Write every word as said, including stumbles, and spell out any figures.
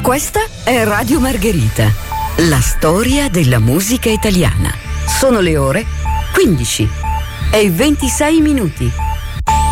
Questa è Radio Margherita, la storia della musica italiana. Sono le ore quindici e ventisei minuti.